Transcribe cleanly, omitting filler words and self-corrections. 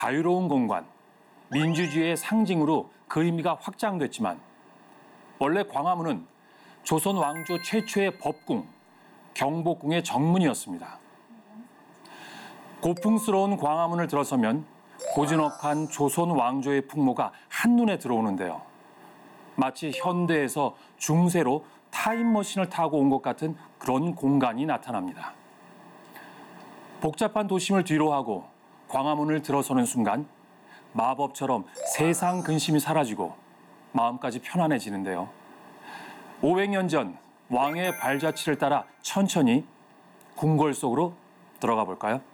자유로운 공간, 민주주의의 상징으로 그 의미가 확장됐지만 원래 광화문은 조선 왕조 최초의 법궁, 경복궁의 정문이었습니다. 고풍스러운 광화문을 들어서면 고즈넉한 조선 왕조의 풍모가 한눈에 들어오는데요. 마치 현대에서 중세로 타임머신을 타고 온 것 같은 그런 공간이 나타납니다. 복잡한 도심을 뒤로하고 광화문을 들어서는 순간 마법처럼 세상 근심이 사라지고 마음까지 편안해지는데요. 500년 전 왕의 발자취를 따라 천천히 궁궐 속으로 들어가 볼까요?